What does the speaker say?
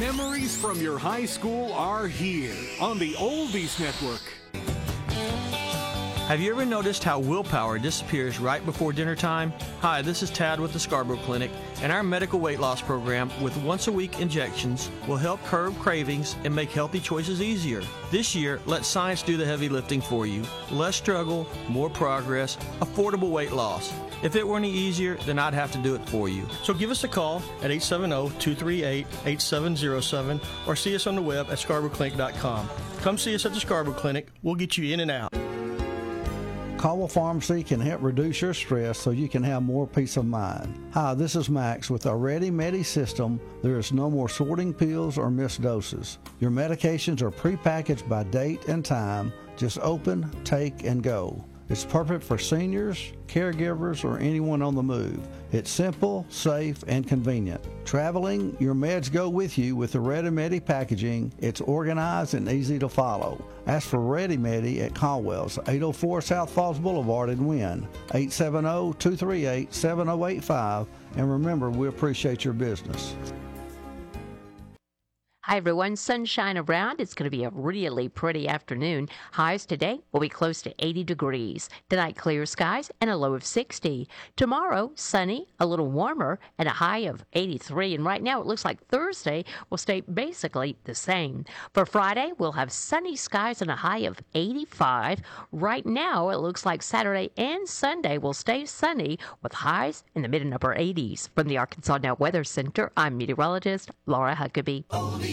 Memories from your high school are here on the Oldies Network. Have you ever noticed how willpower disappears right before dinner time? Hi, this is Tad with the Scarborough Clinic, and our medical weight loss program with once-a-week injections will help curb cravings and make healthy choices easier. This year, let science do the heavy lifting for you. Less struggle, more progress, affordable weight loss. If it were any easier, then I'd have to do it for you. So give us a call at 870-238-8707 or see us on the web at scarboroughclinic.com. Come see us at the Scarborough Clinic. We'll get you in and out. Caldwell Pharmacy can help reduce your stress so you can have more peace of mind. Hi, this is Max. With our Ready Medi system, there is no more sorting pills or missed doses. Your medications are prepackaged by date and time. Just open, take, and go. It's perfect for seniors, caregivers, or anyone on the move. It's simple, safe, and convenient. Traveling, your meds go with you with the Ready Medi packaging. It's organized and easy to follow. Ask for Ready Medi at Caldwell's, 804 South Falls Boulevard in Wynn, 870-238-7085. And remember, we appreciate your business. Hi, everyone. Sunshine around. It's going to be a really pretty afternoon. Highs today will be close to 80 degrees. Tonight, clear skies and a low of 60. Tomorrow, sunny, a little warmer, and a high of 83. And right now, it looks like Thursday will stay basically the same. For Friday, we'll have sunny skies and a high of 85. Right now, it looks like Saturday and Sunday will stay sunny with highs in the mid and upper 80s. From the Arkansas Now Weather Center, I'm meteorologist Laura Huckabee.